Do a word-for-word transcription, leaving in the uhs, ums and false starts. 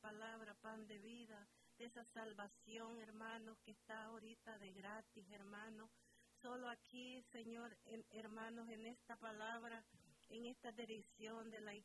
palabra, pan de vida, de esa salvación, hermanos, que está ahorita de gratis, hermanos. Solo aquí, Señor, en, hermanos, en esta palabra, en esta dirección de la iglesia.